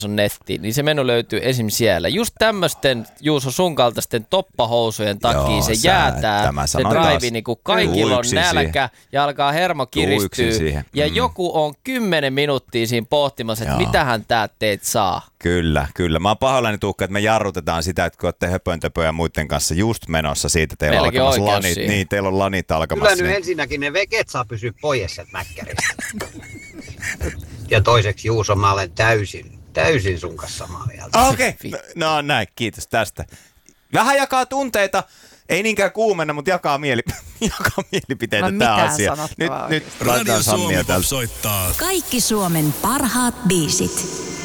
on nettiin, niin se menu löytyy esim. Siellä. Just tämmöisten, Juuso, sun kaltaisten toppahousujen takia se jäätää se drive, niin kun kaikilla on nälkä ja alkaa hermo kiristyä. Ja joku on 10 minuuttia siinä pohtimassa, että mitähän tää teet saa. Kyllä. Mä oon pahoillani, Tuukka, että me jarrutetaan sitä, että kun olette höpöntöpöjä muiden kanssa just menossa siitä, teillä on alkamassa lanit. Niin, teillä on lanit alkamassa. Kyllä nyt ensinnäkin ne veget saa pysyä pois sieltä mäkkäristä. Ja toiseksi, Juuso, mä olen täysin sun kanssa samaa mieltä. Okei. No näin, kiitos tästä. Vähän jakaa tunteita, ei niinkään kuumenna, mutta jakaa mielipiteitä tämä asia. Nyt laitetaan Sannia täältä. Kaikki Suomen parhaat biisit.